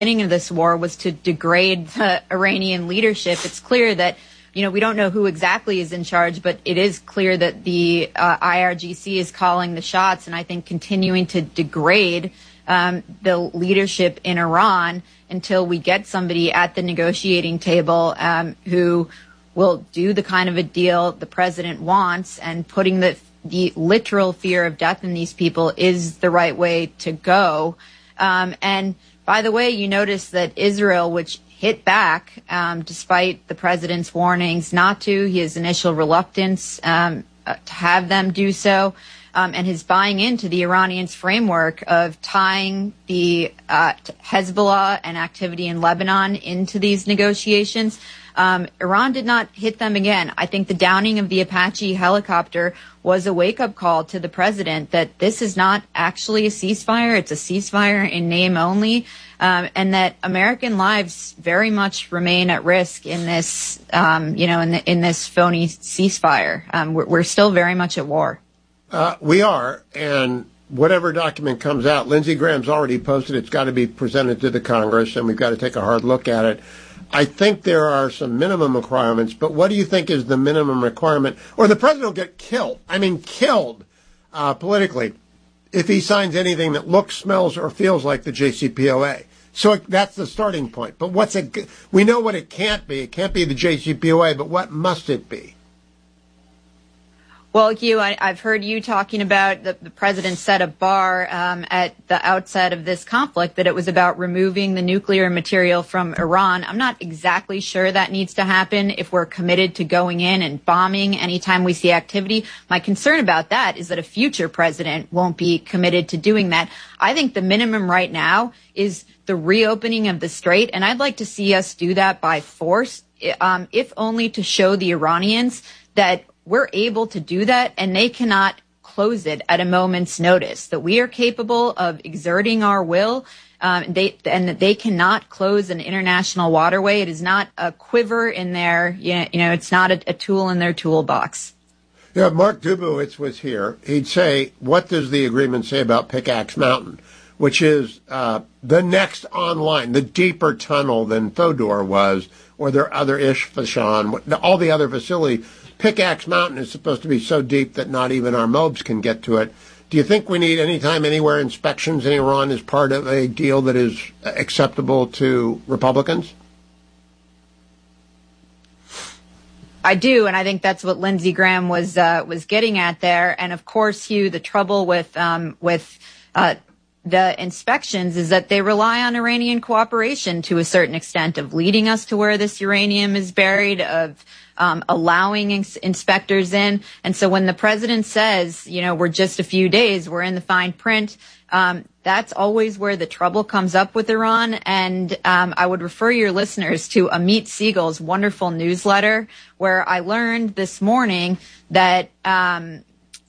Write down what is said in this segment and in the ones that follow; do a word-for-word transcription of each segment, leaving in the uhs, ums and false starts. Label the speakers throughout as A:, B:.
A: beginning of this war was to degrade the Iranian leadership. It's clear that, you know, we don't know who exactly is in charge, but it is clear that the uh, I R G C is calling the shots, and I think continuing to degrade um, the leadership in Iran until we get somebody at the negotiating table um, who will do the kind of a deal the president wants, and putting the the literal fear of death in these people is the right way to go. Um, and by the way, you notice that Israel, which hit back um, despite the president's warnings not to, his initial reluctance um, uh, to have them do so, um, and his buying into the Iranians' framework of tying the uh, Hezbollah and activity in Lebanon into these negotiations. Um, Iran did not hit them again. I think the downing of the Apache helicopter was a wake-up call to the president that this is not actually a ceasefire. It's a ceasefire in name only, um, and that American lives very much remain at risk in this, um, you know, in, the, in this phony ceasefire. Um, we're, we're still very much at war.
B: Uh, we are, and whatever document comes out, Lindsey Graham's already posted. It's got to be presented to the Congress, and we've got to take a hard look at it. I think there are some minimum requirements, but what do you think is the minimum requirement? Or the president will get killed, I mean killed uh, politically, if he signs anything that looks, smells, or feels like the J C P O A. So that's the starting point. But what's it? We know what it can't be. It can't be the J C P O A, but what must it be?
A: Well, Hugh, I, I've heard you talking about the, the president set a bar um, at the outset of this conflict, that it was about removing the nuclear material from Iran. I'm not exactly sure that needs to happen if we're committed to going in and bombing anytime we see activity. My concern about that is that a future president won't be committed to doing that. I think the minimum right now is the reopening of the strait, and I'd like to see us do that by force, um, if only to show the Iranians that we're able to do that, and they cannot close it at a moment's notice, that we are capable of exerting our will, um, they, and that they cannot close an international waterway. It is not a quiver in their, you know, you know it's not a, a tool in their toolbox.
B: Yeah, Mark Dubowitz was here. He'd say, what does the agreement say about Pickaxe Mountain, which is uh, the next online, the deeper tunnel than Thodor was, or their other Isfahan, all the other facilities. Pickaxe Mountain is supposed to be so deep that not even our mobs can get to it. Do you think we need anytime, anywhere inspections in Iran as part of a deal that is acceptable to Republicans?
A: I do, and I think that's what Lindsey Graham was uh, was getting at there. And of course, Hugh, the trouble with um, with uh, the inspections is that they rely on Iranian cooperation to a certain extent, of leading us to where this uranium is buried, of Um, allowing ins- inspectors in. And so when the president says, you know, we're just a few days, we're in the fine print, um, that's always where the trouble comes up with Iran. And um, I would refer your listeners to Amit Siegel's wonderful newsletter, where I learned this morning that um,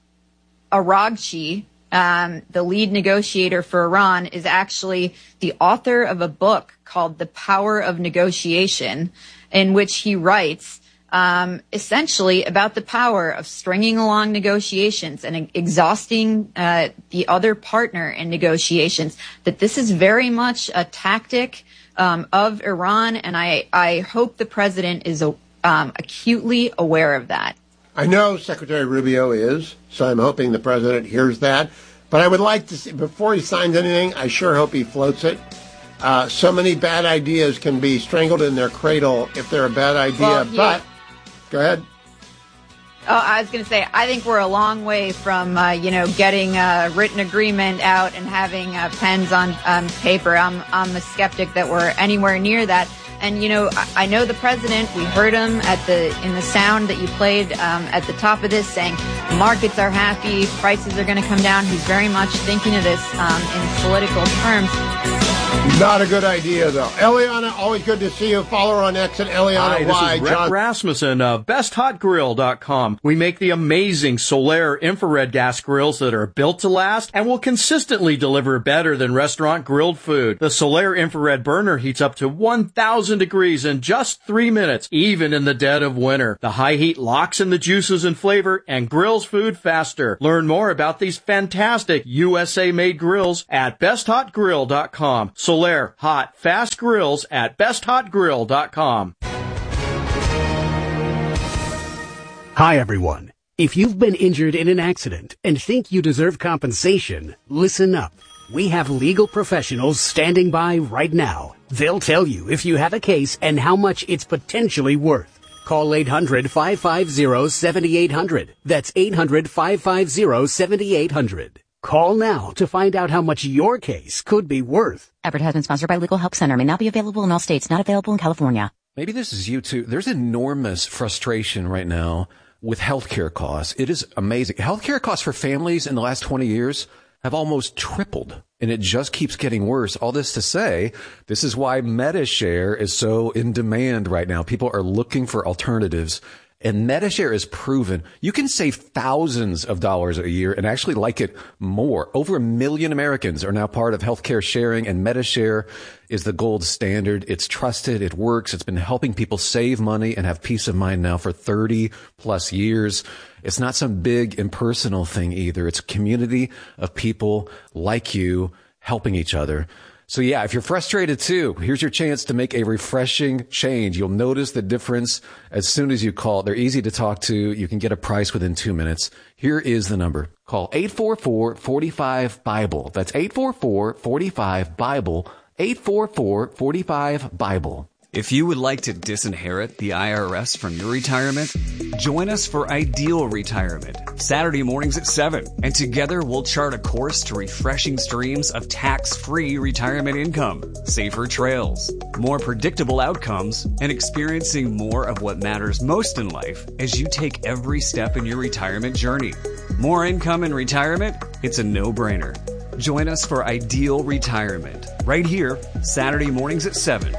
A: Araghchi, um, the lead negotiator for Iran, is actually the author of a book called The Power of Negotiation, in which he writes Um, essentially about the power of stringing along negotiations and exhausting uh, the other partner in negotiations, that this is very much a tactic um, of Iran, and I, I hope the president is uh, um, acutely aware of that.
B: I know Secretary Rubio is, so I'm hoping the president hears that. But I would like to see, before he signs anything, I sure hope he floats it. Uh, so many bad ideas can be strangled in their cradle if they're a bad idea,
A: well,
B: but... Go ahead.
A: Oh, I was going to say, I think we're a long way from, uh, you know, getting a written agreement out and having uh, pens on um, paper. I'm, I'm a skeptic that we're anywhere near that. And, you know, I, I know the president, we heard him at the in the sound that you played um, at the top of this, saying markets are happy, prices are going to come down. He's very much thinking of this um, in political terms.
B: Not a good idea, though. Eliana, always good to see you. Follow her on X at Eliana
C: Hi, this
B: Y.
C: is Rhett
B: John
C: Rasmussen of best hot grill dot com. We make the amazing Solaire infrared gas grills that are built to last and will consistently deliver better than restaurant grilled food. The Solaire infrared burner heats up to one thousand degrees in just three minutes, even in the dead of winter. The high heat locks in the juices and flavor and grills food faster. Learn more about these fantastic U S A-made grills at best hot grill dot com. Solaire Hot Fast Grills at best hot grill dot com.
D: Hi, everyone. If you've been injured in an accident and think you deserve compensation, listen up. We have legal professionals standing by right now. They'll tell you if you have a case and how much it's potentially worth. Call eight hundred, five five zero, seven eight zero zero. That's eight hundred, five five zero, seven eight zero zero. Call now to find out how much your case could be worth.
E: Advertisement sponsored by Legal Help Center. May not be available in all states. Not available in California.
F: Maybe this is you too. There's enormous frustration right now with healthcare costs. It is amazing. Healthcare costs for families in the last twenty years have almost tripled, and it just keeps getting worse. All this to say, this is why MediShare is so in demand right now. People are looking for alternatives, and MediShare is proven you can save thousands of dollars a year and actually like it more. Over a million Americans are now part of healthcare sharing, and MediShare is the gold standard. It's trusted. It works. It's been helping people save money and have peace of mind now for thirty plus years. It's not some big impersonal thing either. It's a community of people like you helping each other. So yeah, if you're frustrated too, here's your chance to make a refreshing change. You'll notice the difference as soon as you call. They're easy to talk to. You can get a price within two minutes. Here is the number. Call eight four four, four five, BIBLE. That's eight four four, four five, BIBLE. eight four four, four five, BIBLE.
G: If you would like to disinherit the I R S from your retirement, join us for Ideal Retirement, Saturday mornings at seven. And together we'll chart a course to refreshing streams of tax-free retirement income, safer trails, more predictable outcomes, and experiencing more of what matters most in life as you take every step in your retirement journey. More income in retirement? It's a no-brainer. Join us for Ideal Retirement, right here, Saturday mornings at seven.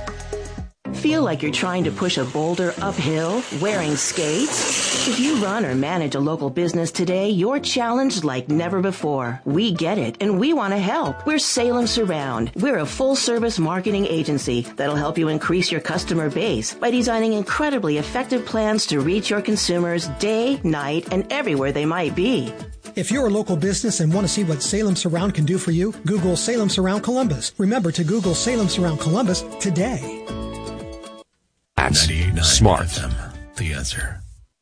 H: Feel like you're trying to push a boulder uphill wearing skates? If you run or manage a local business today, you're challenged like never before. We get it, and we want to help. We're Salem Surround. We're a full-service marketing agency that'll help you increase your customer base by designing incredibly effective plans to reach your consumers day, night, and everywhere they might be.
I: If you're a local business and want to see what Salem Surround can do for you, Google Salem Surround Columbus. Remember to Google Salem Surround Columbus today.
J: That's smart. F M, the answer.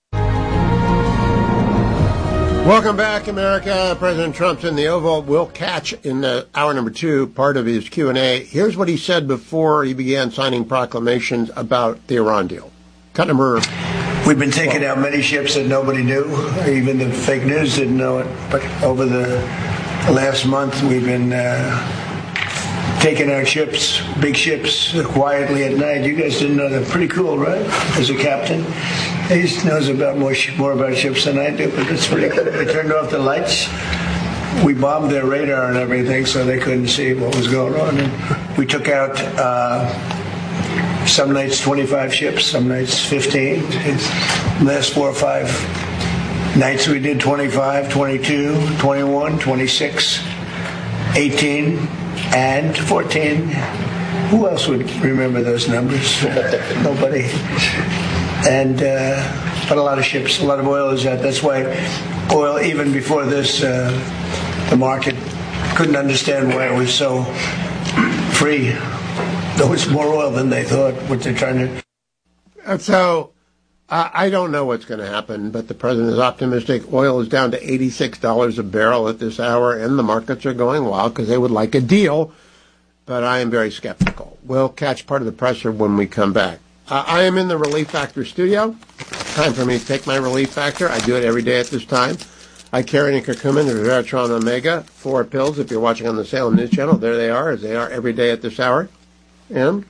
B: Welcome back, America. President Trump's in the Oval. We'll catch in the hour number two part of his Q and A. Here's what he said before he began signing proclamations about the Iran deal. Cut number.
K: We've been taking out many ships that nobody knew. Even the fake news didn't know it. But over the last month, we've been uh, taking out ships, big ships, quietly at night. You guys didn't know that. Pretty cool, right? As a captain. He knows about more, more about ships than I do, but that's pretty cool. They turned off the lights. We bombed their radar and everything so they couldn't see what was going on. And we took out uh, some nights twenty-five ships, some nights fifteen. Last four or five nights we did twenty-five, twenty-two, twenty-one, twenty-six, eighteen, and fourteen. Who else would remember those numbers? Nobody. And uh, but a lot of ships, a lot of oil is out. That's why oil, even before this, uh, the market couldn't understand why it was so free. There was more oil than they thought, what they're trying to...
B: And so, uh, I don't know what's going to happen, but the president is optimistic. Oil is down to eighty-six dollars a barrel at this hour, and the markets are going wild because they would like a deal, but I am very skeptical. We'll catch part of the pressure when we come back. Uh, I am in the Relief Factor studio. Time for me to take my Relief Factor. I do it every day at this time. I carry in curcumin, resveratrol, omega, four pills. If you're watching on the Salem News Channel, there they are, as they are every day at this hour. And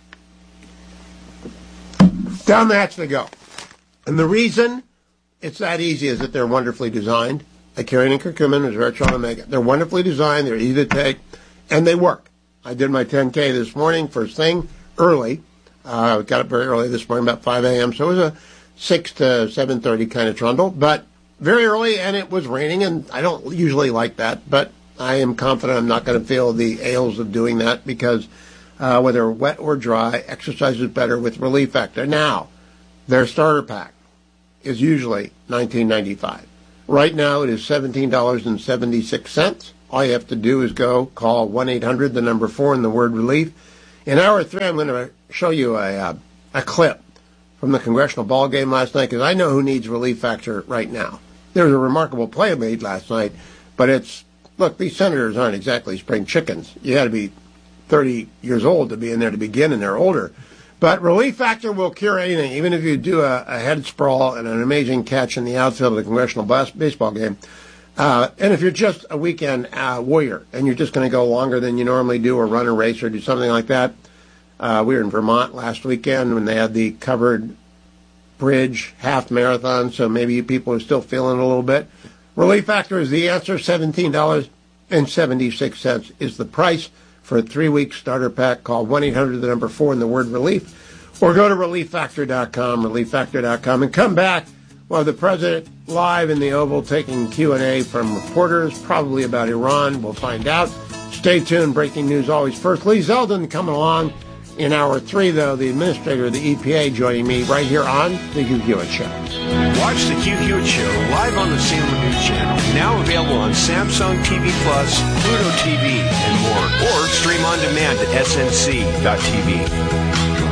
B: down the hatch they go. And the reason it's that easy is that they're wonderfully designed. I carry in curcumin, resveratrol, omega. They're wonderfully designed. They're easy to take, and they work. I did my ten K this morning, first thing, early. I uh, got up very early this morning, about five a.m., so it was a six to seven thirty kind of trundle, but very early, and it was raining, and I don't usually like that, but I am confident I'm not going to feel the ails of doing that because uh, whether wet or dry, exercise is better with Relief Factor. Now, their starter pack is usually nineteen ninety-five dollars. Right now, it is seventeen dollars and seventy-six cents. All you have to do is go call one eight hundred, the number four, and the word relief. In hour three, I'm going to show you a, uh, a clip from the congressional ball game last night, because I know who needs Relief Factor right now. There was a remarkable play made last night, but it's, look, these senators aren't exactly spring chickens. You got to be thirty years old to be in there to begin, and they're older. But Relief Factor will cure anything, even if you do a, a head sprawl and an amazing catch in the outfield of the congressional bas- baseball game. Uh, and if you're just a weekend uh, warrior and you're just going to go longer than you normally do or run a race or do something like that, uh, we were in Vermont last weekend when they had the covered bridge half marathon, so maybe you people are still feeling it a little bit. Relief Factor is the answer. seventeen dollars and seventy-six cents is the price for a three-week starter pack. Call one eight hundred, the number four, and the word relief, or go to relief factor dot com, relief factor dot com, and come back. Well, the president live in the Oval taking Q and A from reporters, probably about Iran. We'll find out. Stay tuned. Breaking news always first. Lee Zeldin coming along in hour three, though, the administrator of the E P A joining me right here on The Hugh Hewitt Show.
L: Watch The Hugh Hewitt Show live on the Salem News Channel. Now available on Samsung T V Plus, Pluto T V, and more. Or stream on demand at S N C dot T V.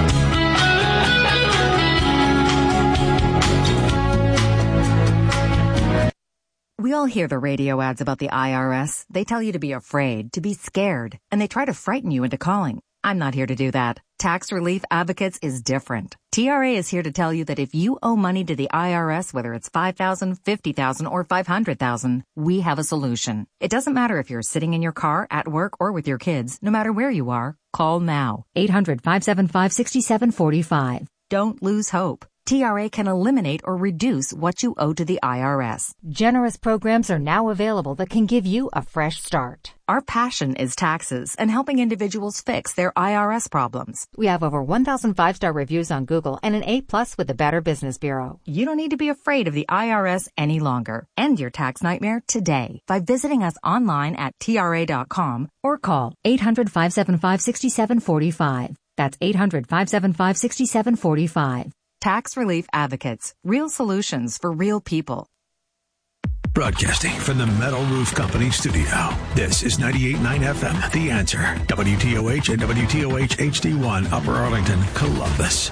M: We all hear the radio ads about the I R S. They tell you to be afraid, to be scared, and they try to frighten you into calling. I'm not here to do that. Tax Relief Advocates is different. T R A is here to tell you that if you owe money to the I R S, whether it's five thousand dollars, fifty thousand dollars, or five hundred thousand dollars, we have a solution. It doesn't matter if you're sitting in your car, at work, or with your kids. No matter where you are, call now. eight hundred, five seven five, six seven four five. Don't lose hope. T R A can eliminate or reduce what you owe to the I R S.
N: Generous programs are now available that can give you a fresh start.
M: Our passion is taxes and helping individuals fix their I R S problems.
N: We have over one thousand five-star reviews on Google and an A plus with the Better Business Bureau.
M: You don't need to be afraid of the I R S any longer. End your tax nightmare today by visiting us online at T R A dot com or call
N: eight hundred, five seven five, six seven four five. That's eight hundred, five seven five, six seven four five.
M: Tax Relief Advocates. Real solutions for real people.
J: Broadcasting from the Metal Roof Company studio. This is ninety-eight point nine F M, The Answer. W T O H and W T O H H D one, Upper Arlington, Columbus.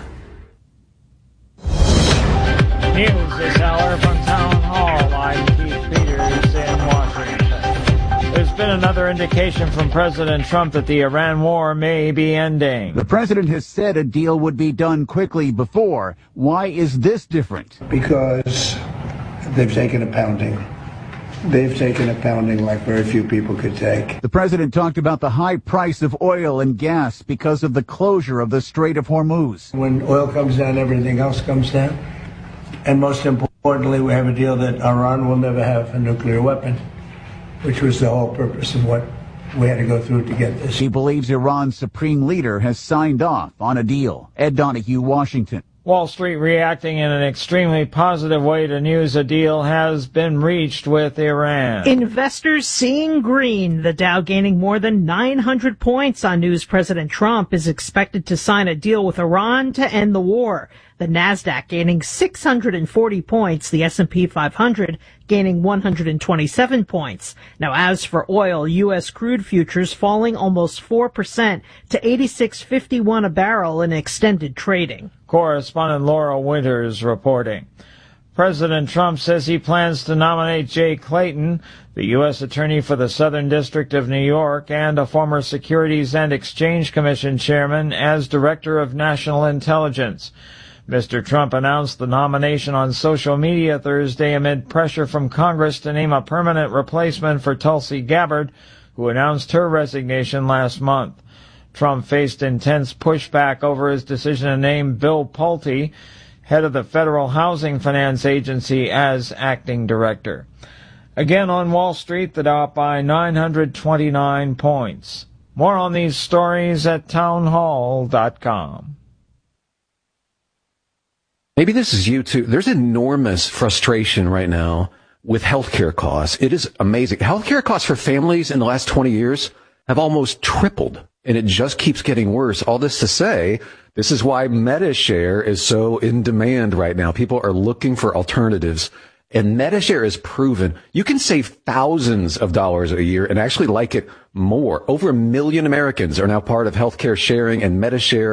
O: News this hour from Town Hall. I'm Keith Peters in Washington. There's been another indication from President Trump that the Iran war may be ending.
P: The president has said a deal would be done quickly before. Why is this different?
K: Because they've taken a pounding. They've taken a pounding like very few people could take.
P: The president talked about the high price of oil and gas because of the closure of the Strait of Hormuz.
K: When oil comes down, everything else comes down. And most importantly, we have a deal that Iran will never have a nuclear weapon, which was the whole purpose of what we had to go through to get this.
P: He believes Iran's supreme leader has signed off on a deal. Ed Donahue, Washington.
O: Wall Street reacting in an extremely positive way to news a deal has been reached with Iran.
Q: Investors seeing green, the Dow gaining more than nine hundred points on news President Trump is expected to sign a deal with Iran to end the war. The Nasdaq gaining six hundred forty points, the S and P five hundred gaining one hundred twenty-seven points. Now, as for oil, U S crude futures falling almost four percent to eighty-six fifty-one a barrel in extended trading.
O: Correspondent Laura Winters reporting. President Trump says he plans to nominate Jay Clayton, the U S attorney for the Southern District of New York and a former Securities and Exchange Commission chairman, as Director of National Intelligence. Mister Trump announced the nomination on social media Thursday amid pressure from Congress to name a permanent replacement for Tulsi Gabbard, who announced her resignation last month. Trump faced intense pushback over his decision to name Bill Pulte, head of the Federal Housing Finance Agency, as acting director. Again on Wall Street, the Dow up by nine hundred twenty-nine points. More on these stories at town hall dot com.
F: Maybe this is you too. There's enormous frustration right now with healthcare costs. It is amazing. Healthcare costs for families in the last twenty years have almost tripled, and it just keeps getting worse. All this to say, this is why MediShare is so in demand right now. People are looking for alternatives. And Medi-Share is proven you can save thousands of dollars a year and actually like it more. Over a million Americans are now part of healthcare sharing, and Medi-Share